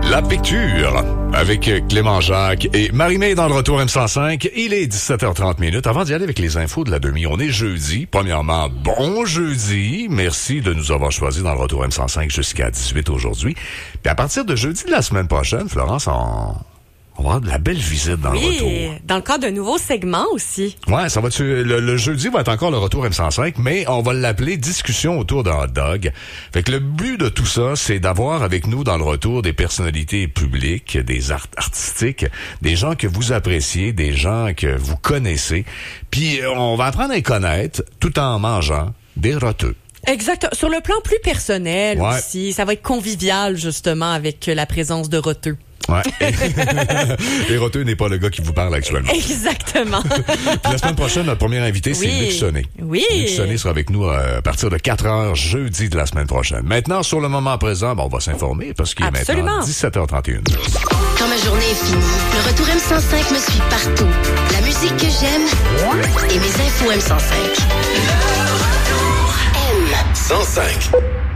La Picture avec Clément Jacques et Marie-Mé dans le retour M105. Il est 17h30. Avant d'y aller avec les infos de la demi, on est jeudi. Premièrement, bon jeudi. Merci de nous avoir choisis dans le retour M105 jusqu'à 18 aujourd'hui. Puis à partir de jeudi de la semaine prochaine, Florence, on va avoir de la belle visite dans le retour. Oui, dans le cadre d'un nouveau segment aussi. Ouais, ça va le jeudi va être encore le retour M105, mais on va l'appeler discussion autour d'un hot dog. Fait que le but de tout ça, c'est d'avoir avec nous dans le retour des personnalités publiques, des artistiques, des gens que vous appréciez, des gens que vous connaissez. Puis on va apprendre à les connaître tout en mangeant des roteux. Exact. Sur le plan plus personnel aussi, ça va être convivial justement avec la présence de roteux. Ouais. Et Roteux n'est pas le gars qui vous parle actuellement. Exactement. Puis la semaine prochaine, notre premier invité, c'est Luc Sonnet. Oui. Luc Sonnet sera avec nous à partir de 4h jeudi de la semaine prochaine. Maintenant, sur le moment présent, on va s'informer parce qu'il est maintenant 17h31. Quand ma journée est finie, le retour M105 me suit partout. La musique que j'aime et mes infos M105. Le retour M105.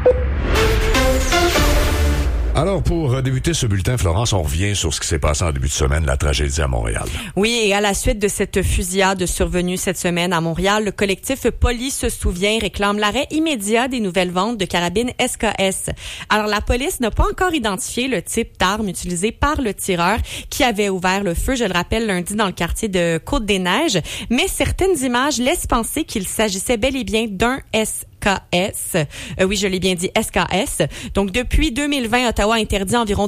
Alors, pour débuter ce bulletin, Florence, on revient sur ce qui s'est passé en début de semaine, la tragédie à Montréal. Oui, et à la suite de cette fusillade survenue cette semaine à Montréal, le collectif Police se souvient réclame l'arrêt immédiat des nouvelles ventes de carabines SKS. Alors, la police n'a pas encore identifié le type d'arme utilisé par le tireur qui avait ouvert le feu, je le rappelle, lundi dans le quartier de Côte-des-Neiges, mais certaines images laissent penser qu'il s'agissait bel et bien d'un SKS. Oui, je l'ai bien dit, SKS. Donc, depuis 2020, Ottawa a interdit environ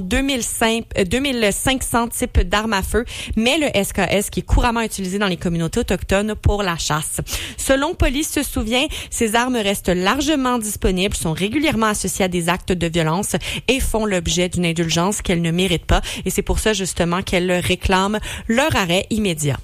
2500 types d'armes à feu, mais le SKS qui est couramment utilisé dans les communautés autochtones pour la chasse. Selon Police se souvient, ces armes restent largement disponibles, sont régulièrement associées à des actes de violence et font l'objet d'une indulgence qu'elles ne méritent pas. Et c'est pour ça, justement, qu'elles réclament leur arrêt immédiat.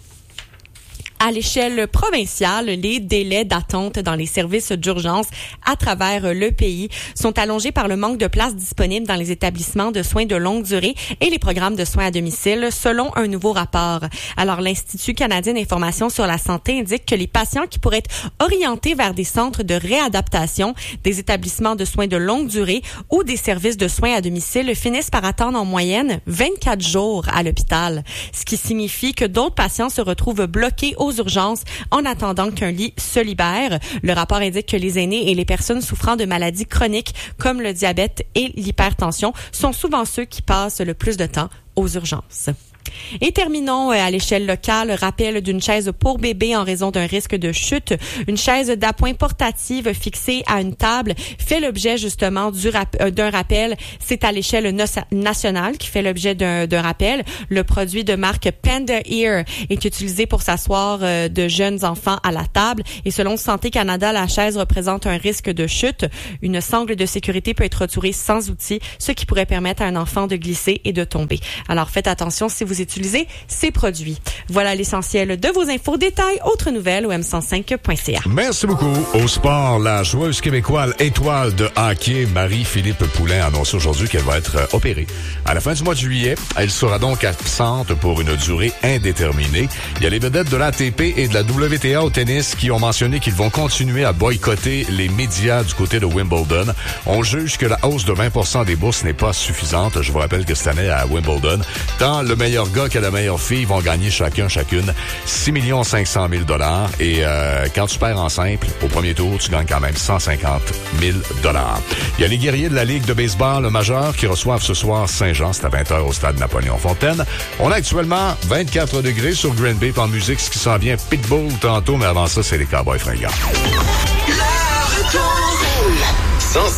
À l'échelle provinciale, les délais d'attente dans les services d'urgence à travers le pays sont allongés par le manque de places disponibles dans les établissements de soins de longue durée et les programmes de soins à domicile, selon un nouveau rapport. Alors, l'Institut canadien d'information sur la santé indique que les patients qui pourraient être orientés vers des centres de réadaptation, des établissements de soins de longue durée ou des services de soins à domicile finissent par attendre en moyenne 24 jours à l'hôpital, ce qui signifie que d'autres patients se retrouvent bloqués aux urgences en attendant qu'un lit se libère. Le rapport indique que les aînés et les personnes souffrant de maladies chroniques comme le diabète et l'hypertension sont souvent ceux qui passent le plus de temps aux urgences. Et terminons à l'échelle locale, rappel d'une chaise pour bébé en raison d'un risque de chute. Une chaise d'appoint portative fixée à une table fait l'objet justement d'un rappel. C'est à l'échelle nationale qui fait l'objet d'un rappel. Le produit de marque Panda Ear est utilisé pour s'asseoir de jeunes enfants à la table. Et selon Santé Canada, la chaise représente un risque de chute. Une sangle de sécurité peut être retirée sans outil, ce qui pourrait permettre à un enfant de glisser et de tomber. Alors faites attention si vous utilisez ces produits. Voilà l'essentiel de vos infos. Détails, autres nouvelles au m105.ca. Merci beaucoup. Au sport, la joueuse québécoise étoile de hockey, Marie-Philippe Poulin, annonce aujourd'hui qu'elle va être opérée. À la fin du mois de juillet, elle sera donc absente pour une durée indéterminée. Il y a les vedettes de l'ATP et de la WTA au tennis qui ont mentionné qu'ils vont continuer à boycotter les médias du côté de Wimbledon. On juge que la hausse de 20% des bourses n'est pas suffisante. Je vous rappelle que cette année à Wimbledon, tant le meilleur gars que la meilleure fille vont gagner chacune 6 500 000 $. Et quand tu perds en simple, au premier tour, tu gagnes quand même 150 000 $. Il y a les guerriers de la Ligue de baseball majeur qui reçoivent ce soir Saint-Jean. C'est à 20h au stade Napoléon-Fontaine. On a actuellement 24 degrés sur Green Bay. En musique, ce qui s'en vient Pitbull tantôt, mais avant ça, c'est les Cowboys fringants. Le retour